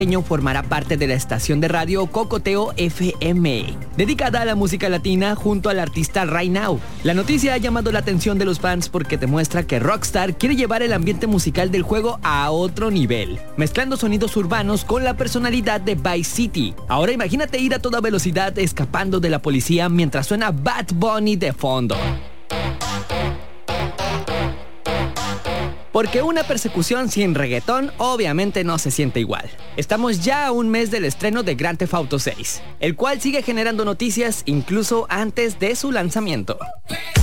formará parte de la estación de radio Cocoteo FM, dedicada a la música latina junto al artista Right Now. La noticia ha llamado la atención de los fans porque demuestra que Rockstar quiere llevar el ambiente musical del juego a otro nivel, mezclando sonidos urbanos con la personalidad de Vice City. Ahora imagínate ir a toda velocidad escapando de la policía mientras suena Bad Bunny de fondo. Porque una persecución sin reggaetón obviamente no se siente igual. Estamos ya a un mes del estreno de Grand Theft Auto 6, el cual sigue generando noticias incluso antes de su lanzamiento.